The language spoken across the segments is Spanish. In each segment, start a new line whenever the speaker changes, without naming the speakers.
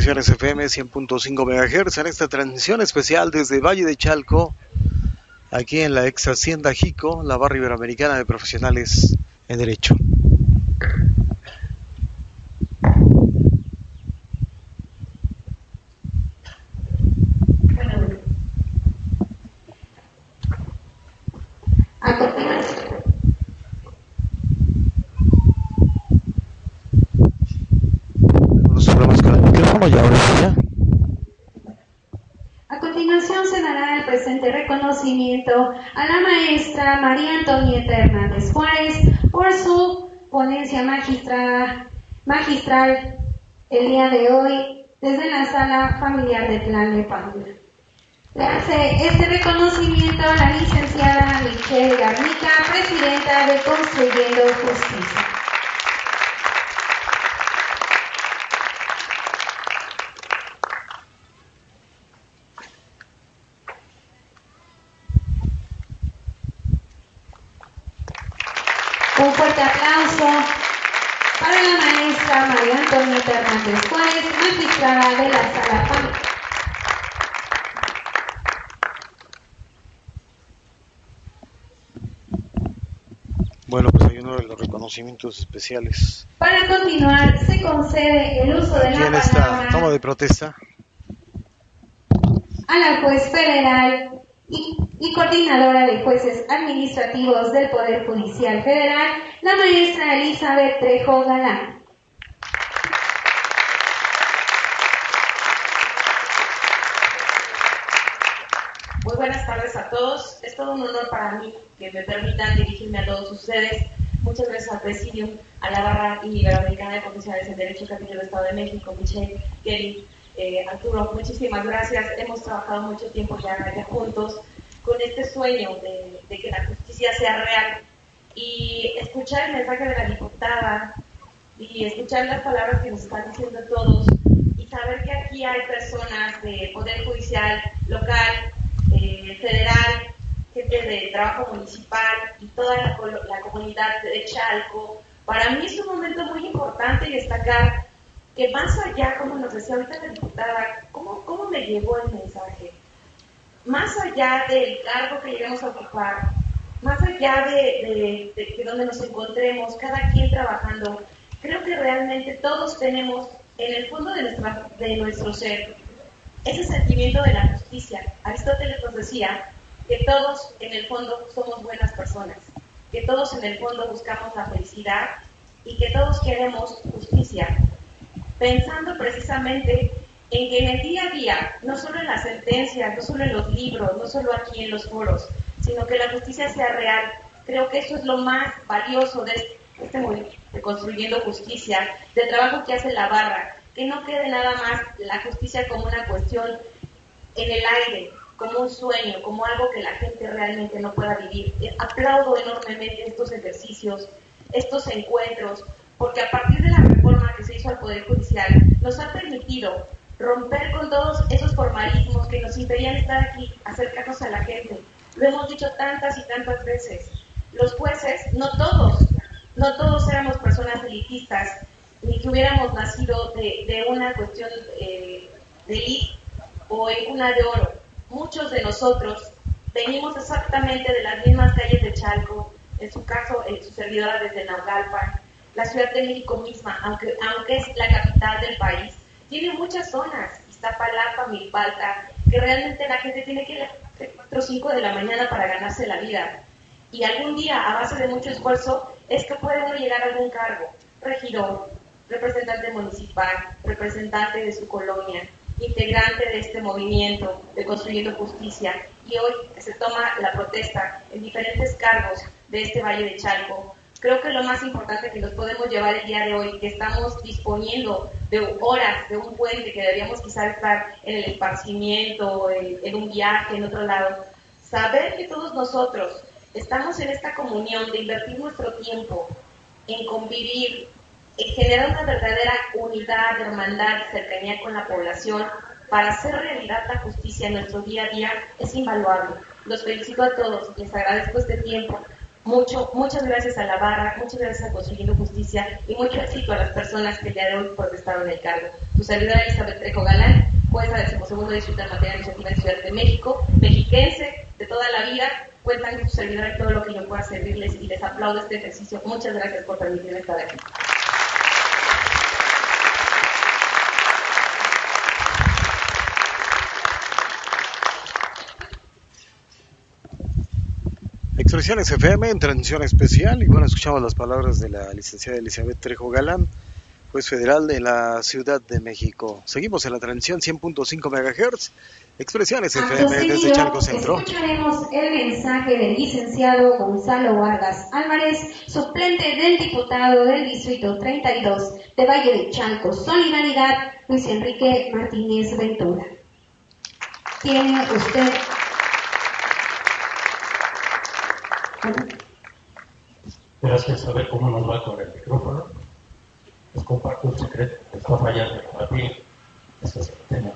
estaciones FM 100.5 MHz en esta transmisión especial desde Valle de Chalco, aquí en la ex Hacienda Jico, la barra iberoamericana de profesionales en Derecho.
A continuación.
Los problemas con el micrófono ya ahora sí ya.
A continuación se dará el presente reconocimiento a la maestra María Antonieta Hernández Juárez por su ponencia magistral el día de hoy desde la sala familiar de Tlalnepantla. Le hace este reconocimiento a la licenciada Michelle Garnica, presidenta de Construyendo Justicia. Un fuerte aplauso para la maestra María Antonieta Hernández Juárez, magistrada de la sala familiar.
Bueno, pues hay uno de los reconocimientos especiales.
Para continuar, se concede el uso de
Aquí
la
en esta
palabra
toma de protesta.
a la juez federal y coordinadora de jueces administrativos del Poder Judicial Federal, la maestra Elizabeth Trejo Galán.
Muy buenas tardes a todos. Es todo un honor para mí que me permitan dirigirme a todos ustedes. Muchas gracias al Presidium, a la barra iberoamericana de profesionales en Derecho Capítulo del Estado de México, Michelle, Kelly, Arturo, muchísimas gracias. Hemos trabajado mucho tiempo ya juntos con este sueño de que la justicia sea real. Y escuchar el mensaje de la diputada y escuchar las palabras que nos están diciendo todos y saber que aquí hay personas de Poder Judicial local, federal, gente de trabajo municipal y toda la comunidad de Chalco. Para mí es un momento muy importante destacar que más allá, como nos decía ahorita la diputada, ¿cómo me llegó el mensaje? Más allá del cargo que lleguemos a ocupar, más allá de donde nos encontremos, cada quien trabajando, creo que realmente todos tenemos en el fondo de nuestro ser ese sentimiento de la justicia. Aristóteles nos decía que todos en el fondo somos buenas personas, que todos en el fondo buscamos la felicidad y que todos queremos justicia, pensando precisamente en que en el día a día, no solo en las sentencias, no solo en los libros, no solo aquí en los foros, sino que la justicia sea real. Creo que eso es lo más valioso de este movimiento de Construyendo Justicia, del trabajo que hace la barra, que no quede nada más la justicia como una cuestión en el aire, como un sueño, como algo que la gente realmente no pueda vivir. Aplaudo enormemente estos ejercicios, estos encuentros, porque a partir de la reforma que se hizo al Poder Judicial, nos ha permitido romper con todos esos formalismos que nos impedían estar aquí, acercarnos a la gente. Lo hemos dicho tantas y tantas veces. Los jueces, no todos éramos personas elitistas, ni que hubiéramos nacido de una cuestión de élite o en cuna de oro. Muchos de nosotros venimos exactamente de las mismas calles de Chalco, en su caso, su servidora desde Naucalpan. La Ciudad de México misma, aunque es la capital del país, tiene muchas zonas, Iztapalapa, Milpalta, que realmente la gente tiene que ir a las 4 o 5 de la mañana para ganarse la vida. Y algún día, a base de mucho esfuerzo, es que puede uno llegar a algún cargo, regidor, representante municipal, representante de su colonia, integrante de este movimiento de Construyendo Justicia, y hoy se toma la protesta en diferentes cargos de este Valle de Chalco. Creo que lo más importante que nos podemos llevar el día de hoy, que estamos disponiendo de horas, de un puente, que deberíamos quizás estar en el esparcimiento, en un viaje, en otro lado, saber que todos nosotros estamos en esta comunión de invertir nuestro tiempo en convivir, en generar una verdadera unidad, hermandad, cercanía con la población, para hacer realidad la justicia en nuestro día a día, es invaluable. Los felicito a todos, les agradezco este tiempo. Muchas gracias a la barra, muchas gracias a Construyendo Justicia y mucho éxito a las personas que el día de hoy protestaron el cargo. Su servidora Elizabeth Trejo Galán, jueza del 12º Distrito en materia administrativa en Ciudad de México, mexiquense de toda la vida, cuentan con su servidora y todo lo que yo pueda servirles y les aplaudo este ejercicio. Muchas gracias por permitirme estar aquí.
Expresiones FM en transmisión especial, y bueno, escuchamos las palabras de la licenciada Elizabeth Trejo Galán, juez federal de la Ciudad de México. Seguimos en la transmisión 100.5 MHz, Expresiones FM desde Chalco Centro.
Escucharemos el mensaje del licenciado Gonzalo Vargas Álvarez, suplente del diputado del Distrito 32 de Valle de Chalco, Solidaridad, Luis Enrique Martínez Ventura. Tiene usted...
Gracias. A ver cómo nos va con el micrófono. Les comparto un secreto. Está fallando para mí. Este es el tema.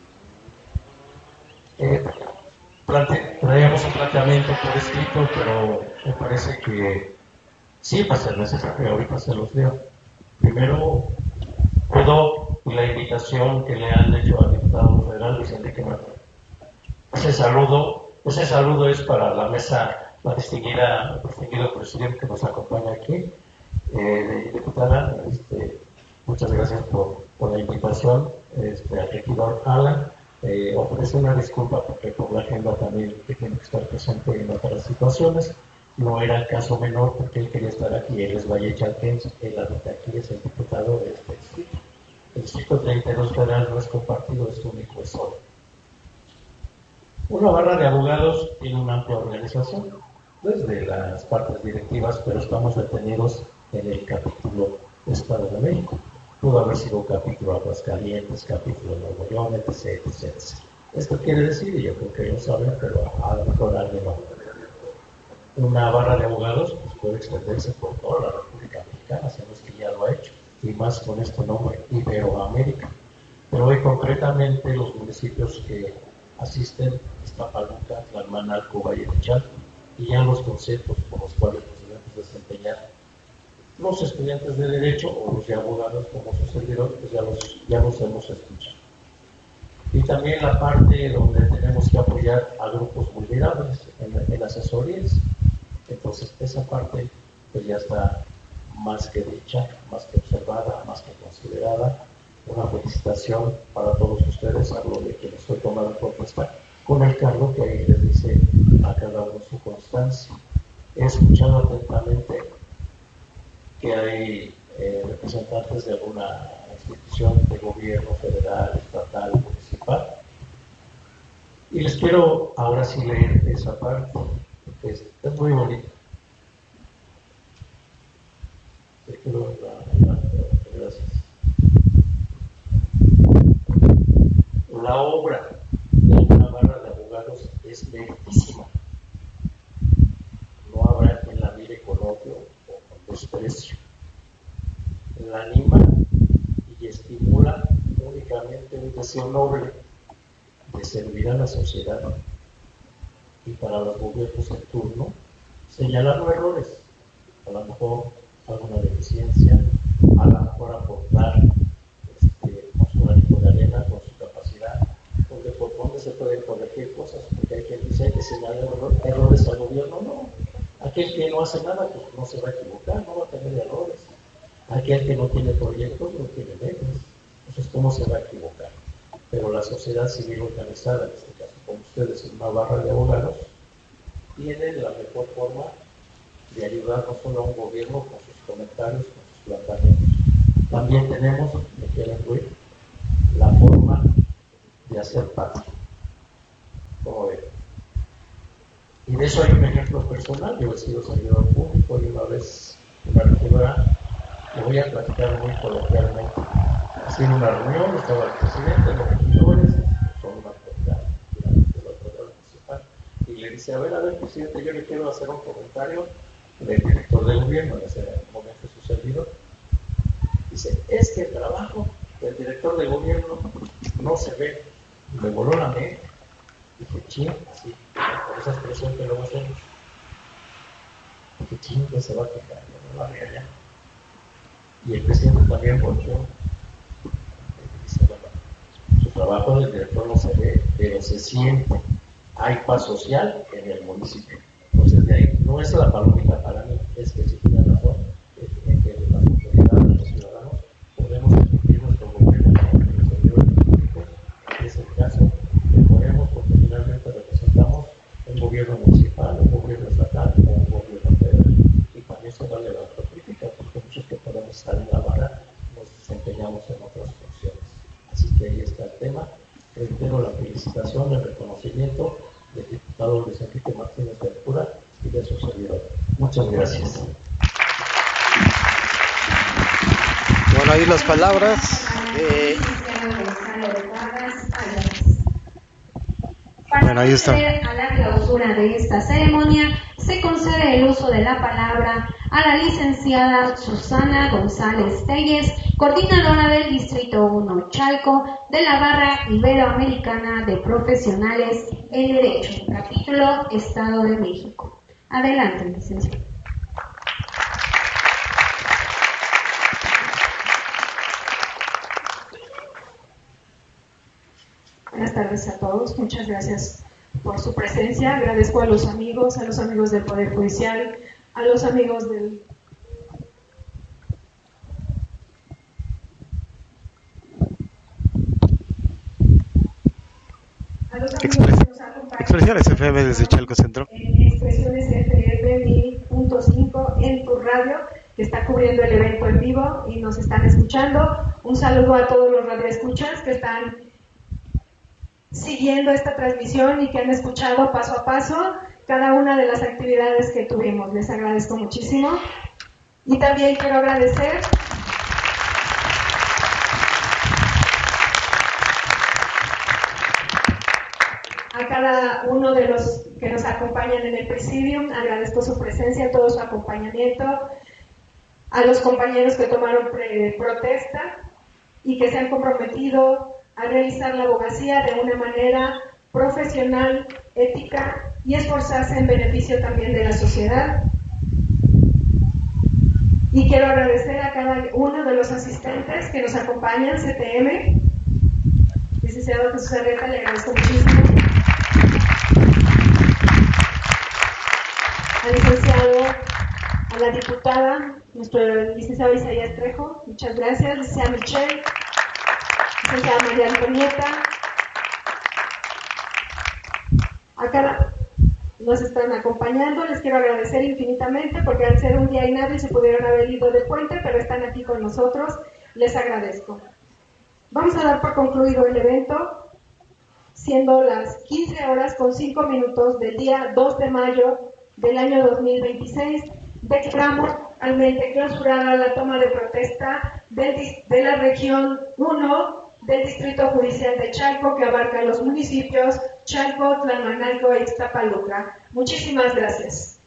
Traíamos un planteamiento por escrito, pero me parece que sí va a ser necesario. Ahorita se los leo. Primero, quedó la invitación que le han hecho al diputado federal Luis Enrique Martínez. Ese saludo es para la mesa. La distinguido presidente que nos acompaña aquí, diputada, muchas gracias por la invitación. Al regidor Alan, ofrece una disculpa porque por la agenda también que tiene que estar presente en otras situaciones. No era el caso menor porque él quería estar aquí, él es vallechalquense, él habita aquí, es el diputado de este distrito. El distrito 32 federal no es compartido, es único, es solo. Una barra de abogados tiene una amplia organización desde las partes directivas, pero estamos detenidos en el capítulo Estado de México. Pudo haber sido capítulo Aguascalientes, capítulo Nuevo León, etc., etc. Esto quiere decir, y yo creo que ellos saben, pero a lo mejor alguien no. Una barra de abogados pues, puede extenderse por toda la República Mexicana, sabemos que ya lo ha hecho, y más con este nombre, Iberoamérica. Pero hoy concretamente los municipios que asisten, Iztapaluca, Tlalmanalco, Valle de Chalco, y ya los conceptos por los cuales nos debemos desempeñar los estudiantes de Derecho o los de abogados como su servidor, pues ya los hemos escuchado. Y también la parte donde tenemos que apoyar a grupos vulnerables en asesorías. Entonces esa parte pues ya está más que dicha, más que observada, más que considerada. Una felicitación para todos ustedes, hablo de quien estoy tomando propuesta con el cargo que ahí les dice a cada uno su constancia. He escuchado atentamente que hay representantes de alguna institución de gobierno federal, estatal, municipal, y les quiero ahora sí leer esa parte, porque es muy bonita. Gracias. La obra de una barra de abogados es lentísima. No habrá quien la mire con odio o con desprecio. La anima y estimula únicamente un deseo noble de servir a la sociedad y para los gobiernos en turno señalar los errores, a lo mejor alguna deficiencia, a lo mejor aportar con su granito de arena, con su capacidad, porque por dónde se pueden corregir cosas, porque hay quien dice que señalar errores al gobierno, no. Aquel que no hace nada, pues no se va a equivocar, no va a tener errores. Aquel que no tiene proyectos, no tiene metas. Entonces, ¿cómo se va a equivocar? Pero la sociedad civil organizada, en este caso como ustedes, en una barra de abogados, tiene la mejor forma de ayudar no solo a un gobierno con sus comentarios, con sus planteamientos. También tenemos, me quieren incluir, la forma de hacer parte. ¿Cómo ven? Y de eso hay un ejemplo personal. Yo he sido servidor público y una vez una regidora, le voy a platicar muy coloquialmente. Así en una reunión estaba el presidente, los regidores, son una autoridad durante la autoridad municipal, y le dice, a ver, presidente, yo le quiero hacer un comentario del director del gobierno, en ese momento su servidor. Dice, es que el trabajo del director del gobierno no se ve. Me voló la mente. Dije, ching, así, con esa expresión que luego hacemos. porque chingue se va a quitar, no la vea ya. Y el presidente también volvió, dice, bueno, su trabajo del director no se ve, pero se siente. Hay paz social en el municipio. Entonces, de ahí no es la palomita para mí, es que si tiene razón, en que las autoridades, los ciudadanos, podemos elegir nuestro gobierno como los servidores públicos, que es el caso que ponemos, porque finalmente representamos un gobierno municipal, un gobierno estatal o un gobierno federal. Y para eso vale la autocrítica, porque muchos que podemos estar en la vara nos desempeñamos en otras funciones. Así que ahí está el tema. Reitero la felicitación, el reconocimiento del diputado Luis Enrique Martínez Ventura y de su servidor. Muchas gracias.
Bueno, ahí las palabras. Bueno, ahí está.
A la clausura de esta ceremonia se concede el uso de la palabra a la licenciada Susana González Telles, coordinadora del Distrito 1 Chalco de la Barra Iberoamericana de Profesionales en Derecho, capítulo Estado de México. Adelante, licenciada.
Buenas tardes a todos, muchas gracias por su presencia. Agradezco a los amigos del Poder Judicial, a los amigos del... A los amigos que nos acompañan.
Expresiones FM desde Chalco Centro.
Expresiones FM 1000.5 en tu radio, que está cubriendo el evento en vivo y nos están escuchando. Un saludo a todos los radioescuchas que están siguiendo esta transmisión y que han escuchado paso a paso cada una de las actividades que tuvimos. Les agradezco muchísimo. Y también quiero agradecer a cada uno de los que nos acompañan en el presidium. Agradezco su presencia, todo su acompañamiento, a los compañeros que tomaron protesta y que se han comprometido a realizar la abogacía de una manera profesional, ética y esforzarse en beneficio también de la sociedad. Y quiero agradecer a cada uno de los asistentes que nos acompañan, CTM, licenciado Jesús Arreta, le agradezco muchísimo. Al licenciado, a la diputada, nuestro licenciado Isaías Trejo, muchas gracias, licenciada Michelle, licenciada María Antonieta, acá nos están acompañando, les quiero agradecer infinitamente porque al ser un día inhábil se pudieron haber ido de puente, pero están aquí con nosotros, les agradezco. Vamos a dar por concluido el evento, siendo las 15:05 del día 2 de mayo del año 2026, declaramos realmente clausurada la toma de protesta de la región 1 del Distrito Judicial de Chalco, que abarca los municipios Chalco, Tlalmanalco e Ixtapaluca. Muchísimas gracias.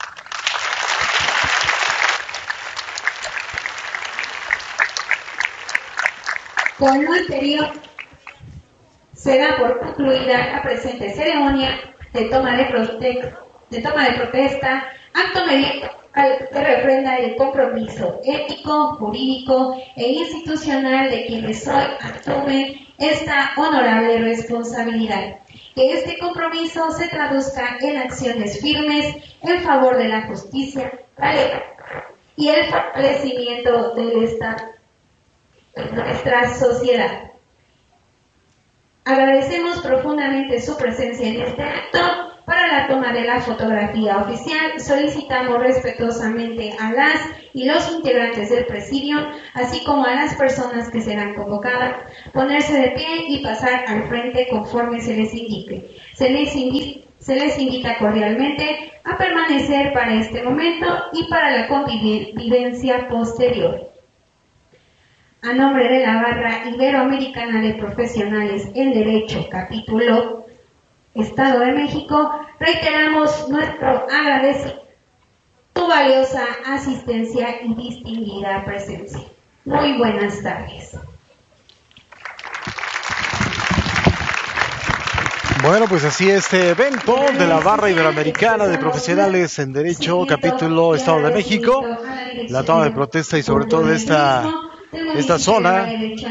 Con lo anterior, se da por concluida la presente ceremonia de toma de protesta, acto mediante que refrenda el compromiso ético, jurídico e institucional de quienes hoy asumen esta honorable responsabilidad. Que este compromiso se traduzca en acciones firmes en favor de la justicia, la ley y el fortalecimiento del Estado en nuestra sociedad. Agradecemos profundamente su presencia en este acto. Para la toma de la fotografía oficial, solicitamos respetuosamente a las y los integrantes del presidio, así como a las personas que serán convocadas, ponerse de pie y pasar al frente conforme se les indique. Se les invita cordialmente a permanecer para este momento y para la convivencia posterior. A nombre de la Barra Iberoamericana de Profesionales en Derecho, capítulo Estado de México, reiteramos nuestro agradecimiento por tu valiosa asistencia y distinguida presencia. Muy buenas tardes.
Bueno, pues así este evento de la Barra Iberoamericana de Profesionales en Derecho, capítulo Estado de México, la toma de protesta y sobre todo esta zona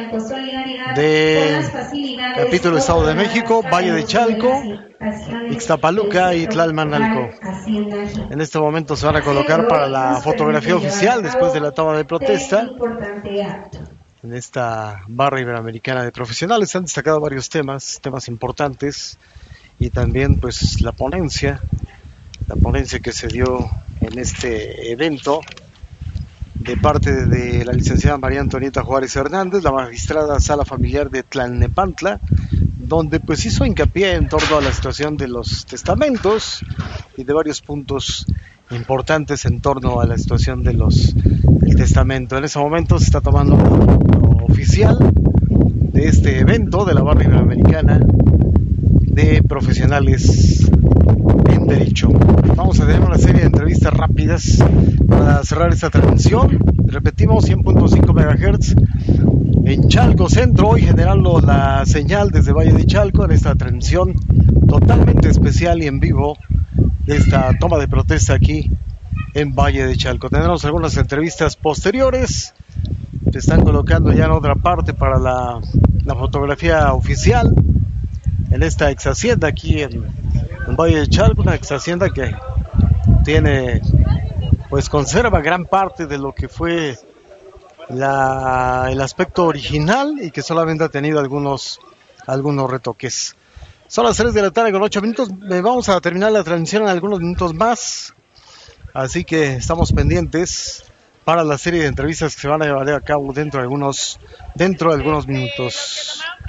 de capítulo Estado de México, Valle de Chalco, Ixtapaluca y Tlalmanalco. En este momento se van a colocar para la fotografía oficial después de la toma de protesta. En esta Barra Iberoamericana de Profesionales han destacado varios temas importantes, y también pues la ponencia que se dio en este evento de parte de la licenciada María Antonieta Juárez Hernández, la magistrada Sala Familiar de Tlalnepantla, donde pues hizo hincapié en torno a la situación de los testamentos y de varios puntos importantes en torno a la situación del testamento. En ese momento se está tomando la foto oficial de este evento de la Barra Iberoamericana de Profesionales en Derecho. Vamos a tener una serie de entrevistas rápidas para cerrar esta transmisión. Repetimos, 100.5 MHz en Chalco Centro, hoy generando la señal desde Valle de Chalco en esta transmisión totalmente especial y en vivo de esta toma de protesta aquí en Valle de Chalco. Tendremos algunas entrevistas posteriores, se están colocando ya en otra parte para la fotografía oficial en esta ex hacienda aquí en Valle de Chalco, una ex hacienda que conserva gran parte de lo que fue el aspecto original y que solamente ha tenido algunos retoques. Son las 3 de la tarde con 8 minutos. Vamos a terminar la transmisión en algunos minutos más. Así que estamos pendientes para la serie de entrevistas que se van a llevar a cabo dentro de algunos minutos.